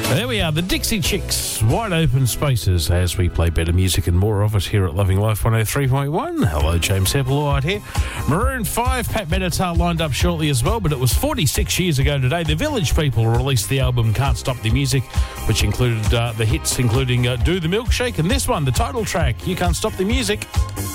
There we are, the Dixie Chicks, Wide Open Spaces, as we play better music and more of it here at Loving Life 103.1. Hello, James Hepplewhite here. Maroon 5, Pat Benatar lined up shortly as well, but it was 46 years ago today. The Village People released the album Can't Stop the Music, which included the hits including Do the Milkshake, and this one, the title track, You Can't Stop the Music.